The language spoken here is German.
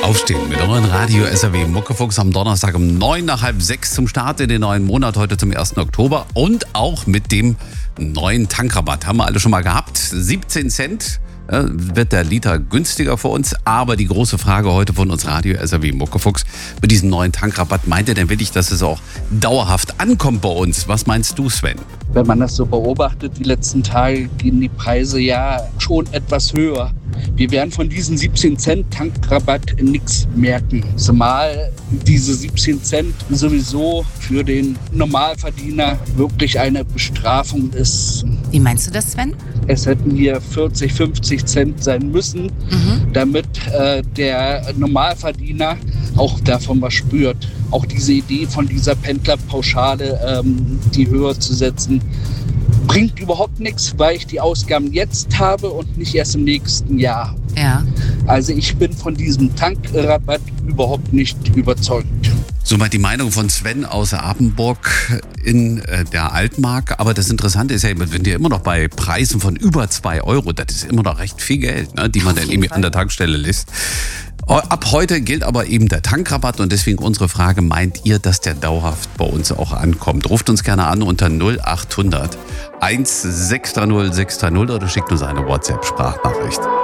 Aufstehen mit eurem Radio SAW Muckefuchs am Donnerstag um 9 nach halb 6 zum Start in den neuen Monat, heute zum 1. Oktober und auch mit dem neuen Tankrabatt. Haben wir alle schon mal gehabt. 17 Cent wird der Liter günstiger für uns. Aber die große Frage heute von uns Radio SAW Muckefuchs mit diesem neuen Tankrabatt, meint ihr denn wirklich, dass es auch dauerhaft ankommt bei uns? Was meinst du, Sven? Wenn man das so beobachtet, die letzten Tage gehen die Preise ja schon etwas höher. Wir werden von diesen 17 Cent Tankrabatt nichts merken. Zumal diese 17 Cent sowieso für den Normalverdiener wirklich eine Bestrafung ist. Wie meinst du das, Sven? Es hätten hier 40, 50 Cent sein müssen, damit der Normalverdiener auch davon was spürt. Auch diese Idee von dieser Pendlerpauschale, die höher zu setzen, bringt überhaupt nichts, weil ich die Ausgaben jetzt habe und nicht erst im nächsten Jahr. Ja. Also ich bin von diesem Tankrabatt überhaupt nicht überzeugt. Soweit die Meinung von Sven aus Apenburg in der Altmark. Aber das Interessante ist ja, wenn ihr immer noch bei Preisen von über 2 Euro, das ist immer noch recht viel Geld, ne, die man dann irgendwie an der Tankstelle lässt. Ab heute gilt aber eben der Tankrabatt und deswegen unsere Frage, meint ihr, dass der dauerhaft bei uns auch ankommt? Ruft uns gerne an unter 0800 1630 630 oder schickt uns eine WhatsApp-Sprachnachricht.